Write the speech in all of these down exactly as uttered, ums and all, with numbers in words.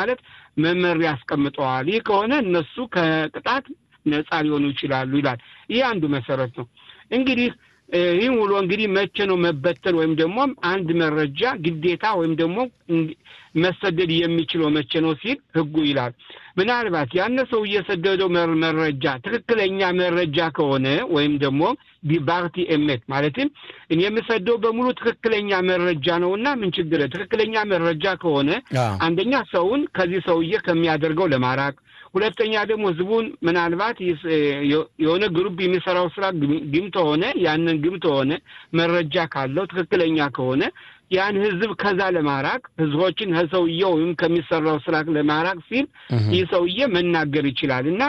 በማለት መመሪያ ያስቀምጠዋል ይህ ከሆነ እነሱ ከቅጣት ነፃ ሊሆኑ ይችላሉ ይላል ይህ አንዱ መሰረት ነው እንግዲህ ይሄን ሁሉ እንግዲህ መቼ ነው መበተን ወይም ደግሞ አንድ መረጃ ግዴታ ወይም ደግሞ መሰደድ የሚችለው መቼ ነው ሲል ህጉ ይላል ምናልባት ያነ ሰው እየሰደደው መረጃ ትክክለኛ መረጃ ከሆነ ወይም ደግሞ ቢባርቲ ኤምኤት ማለትም እኔ የምሰደው በሙሉ ትክክለኛ መረጃ ነውና ምን ችግር ትክክለኛ መረጃ ከሆነ አንደኛ ሰውን ከዚህ ሰውዬ ከሚያደርገው ለማራቅ ሁለተኛ ደግሞ ህዝቡን ምናልባት የሆነ ግሩፕ የሚሰራው ስራ ግምት ሆነ ያንን ግምት ሆነ መረጃ ካለው ትክክለኛ ከሆነ ያን ህዝብ ከዛ ለማራቅ ህዝቦችን ህሰውየው ወይም ከሚሰራው ስራ ለማራቅ ሲል ይሰውዬ መናገር ይችላልና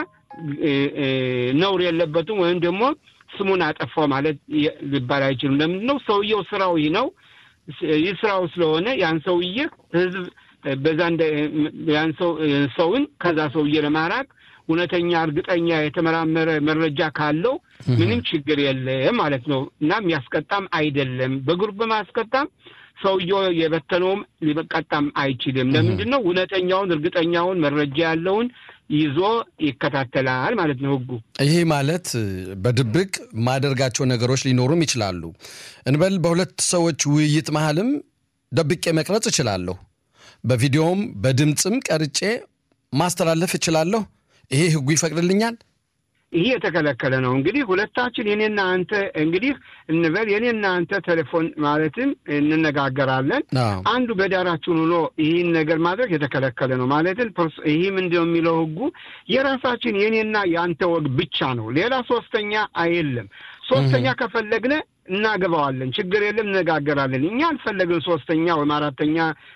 ነውር የለበትም ወይም ደግሞ ስሙን አጠፋው ማለት ሊባል አይችልም ለምን ነው ሰውየው ስራው ይሄ ነው ይስራው ስለሆነ ያን ሰውዬ ህዝብ በዛንደ ያን ሰው ሰውን ከዛ ሰውዬ ለማራቅ እውነተኛ እርግጠኛ የተመራመረ መረጃ ካለው ምንም ችግር የለም ማለት ነው እናም ያስቀጣም አይደለም በግሩፕ ማስቀጣም ሰውየው የበተነውም ሊበቀጣም አይችልም ለምንድነው እውነተኛውን እርግጠኛውን መረጃ ያለውን ይዞ ይከታተላል ማለት ነው ህጉ ይሄ ማለት በድብቅ ማደርጋቸው ነገሮች ሊኖሩም ይችላሉ እንበል በሁለት ሰዎች ውይይት መሐልም ደብቄ መቅረጽ ይችላልው በቪዲዮም በድምጽም ቀርጬ ማስተላለፍ ይችላልው ይሄ ህጉ ይፈቅድልኛል ይሄ የተከለከለ ነው እንግዲህ ሁለታችን የኔና አንተ እንግዲህ እንበል የኔና አንተ ቴሌፎን ማለትም እንነጋገራለን አንዱ በዳራችን ሆኖ ይሄን ነገር ማድረግ የተከለከለ ነው ማለትም ይሄ ምንድነው የሚለው ህጉ የራሳችን የኔና ያንተ ወግ ብቻ ነው ሌላ ሶስተኛ አይደለም ሶስተኛ ከፈለግነ እናገባዋለን ችግር የለም እንነጋገራለን እኛ አልፈለግን ሶስተኛ ወይ አራተኛ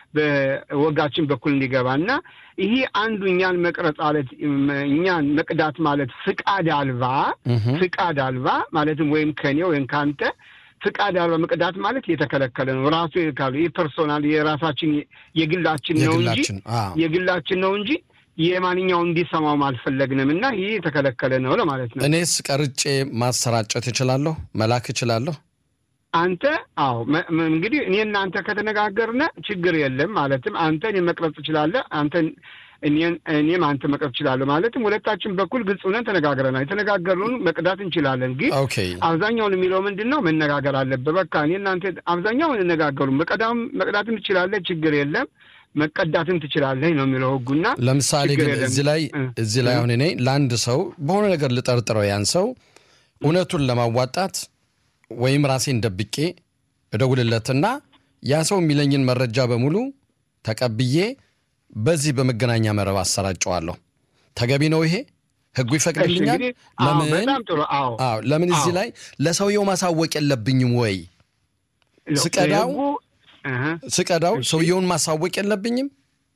በወጋችን በኩል እንዲገባና ይሄ አንዱ እኛን መቅረጽ ማለት እኛን መቅዳት ማለት ፍቃድ አልባ ፍቃድ አልባ ማለትም ወይም ከኔ ወይም ካንተ ፍቃድ አልባ መቅዳት ማለት የተከለከለ ነው ራሱ ይካሉ የፐርሶናል የራሳችን የግላችን ነው እንጂ የግላችን ነው እንጂ የማንኛው እንዲሰማው ማልፈለግንምና ይሄ የተከለከለ ነው ለማለት ነው እኔስ ቀርጬ ማሰራጨት ይችላልው መላክ ይችላልው አንተ አው እንግዲህ እኔና አንተ ከተነጋገርነ ችግር የለም ማለትም አንተን የመቅረጽ ይችላል አንተን እኔን እኔም አንተ መቅረጽ ይችላል ማለትም ሁለታችን በኩል ግልጽ ሆነን ተነጋግረናል የተነጋገርነው መቅዳት እንችላለን ግን አብዛኛው የሚለው ምንድነው መነጋገር አለበት በቃ እኔና አንተ አብዛኛው እንነጋገሩ መቀዳም መቅዳትም ይችላል ችግር የለም መቀዳትን ትችላለህ ነው የሚለው ህጉና ለምሳሌ ግን እዚህ ላይ እዚህ ላይ አሁን እኔ ላንድ ሰው በሆነ ነገር ልጠርጥረው ያን ሰው እውነቱን ለማዋጣት ወይም ራሴን ደብቄ እደውልለትና ያ ሰው የሚለኝን መረጃ በሙሉ ተቀብዬ በዚህ በመገናኛ መረብ አሰራጨዋለሁ ተገቢ ነው ይሄ ህጉ ይፈቅድልኛል ለምን በጣም ጥሩ አዎ አዎ ለምን እዚህ ላይ ለሰውየው ማሳወቅ የለብኝም ወይ ስቀዳው ስቀዳው ሰውየውን ማሳወቅ የለብኝም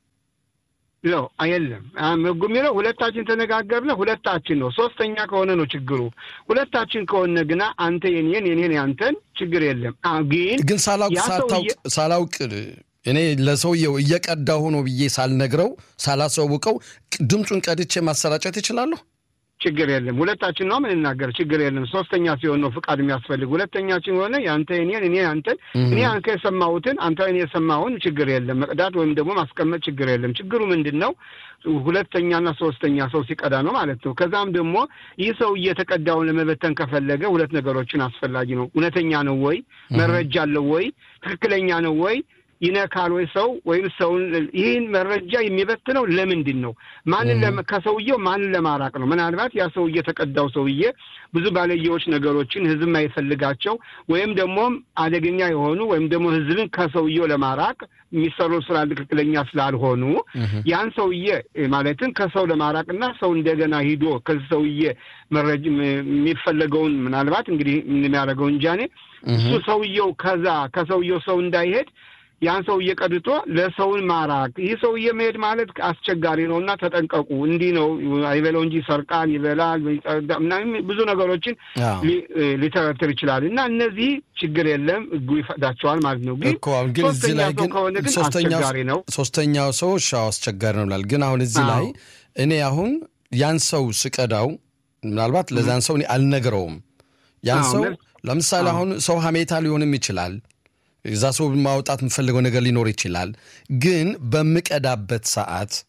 ነው አይደለም አመጉሚለው ሁለታችን ተነጋገርነ ሁለታችን ነው ሶስተኛ ከሆነ ነው ችግሩ ሁለታችን ከሆነ ግና አንተ የኔን የኔን ያንተን ችግር የለም ግን ግን ሳላውቅ ሳታውቅ ሳላውቅ እኔ ለሰውየው እየቀዳው ሆኖ ብዬ ሳልነግረው ሳላሰውቀው ድምጹን ቀድቼ ማሰራጨት ይችላል ችግር የለም ሁለታችን ነው ምን እናገር ችግር የለም ሶስተኛ ሲሆን ነው ፍቃድ የሚያስፈልግ ሁለተኛችን ሆነ ያንተ የኔን እኔ አንተ እኔ አንተ የሰማሁትን አንተ እኔ የሰማሁን ችግር የለም መቅዳት ወይም ደግሞ ማስቀመጥ ችግር የለም ችግሩ ምንድነው ሁለተኛና ሶስተኛ ሰው ሲቀዳ ነው ማለት ነው ከዛም ደግሞ ይህ ሰው እየተቀዳውን ለመበተን ከፈለገ ሁለት ነገሮችን አስፈልጊ ነው እውነተኛ ነው ወይ መረጃ አለው ወይ ትክክለኛ ነው ወይ ይነካል ወይ ሰው ወይም ሰው ይሄን መረጃ የሚበትነው ለምንድን ነው ማንን ከሰውየው ማንን ለማራቅ ነው ምናልባት ያ ሰው እየተቀዳው ሰውዬ ብዙ ባለየዎች ነገሮችን ህዝብ ማይፈልጋቸው ወይም ደግሞ አደገኛ የሆኑ ወይም ደግሞ ህዝብን ከሰውየው ለማራቅ የሚሰሩ ስራ ትክክለኛ ስላልሆኑ ያን ሰውዬ ማለትም ከሰው ለማራቅና ሰው እንደገና ሂዶ ከሰውዬ መረጃ የሚፈልገውን ምናልባት እንግዲህ ምን ያደርገው እንጃኔ እሱ ሰውየው ከዛ ከሰውየው ሰው እንዳይሄድ ያን ሰው እየቀድቶ ለሰውን ማራቅ ይህ ሰው እየመሄድ ማለት አስቸጋሪ ነውና ተጠንቀቁ እንዲ ነው አይበለው እንጂ ሰርቃን ይበላል ምናምን ብዙ ነገሮችን ሊተረተር ይችላል እና እነዚህ ችግር የለም ህጉ ይፈቅዳቸዋል ማለት ነው ግን ግን እዚህ ላይ ግን ሶስተኛው ሶስተኛው ሰው ሻው አስቸጋሪ ነው ይላል ግን አሁን እዚህ ላይ እኔ አሁን ያን ሰው ስቀዳው ምናልባት ለዛን ሰው አልነግረውም ያን ሰው ለምሳሌ አሁን ሰው ሀሜታ ሊሆንም ይችላል እዛ ሰው ማውጣት የምፈልገው ነገር ሊኖር ይችላል ግን በመቀዳበት ሰዓት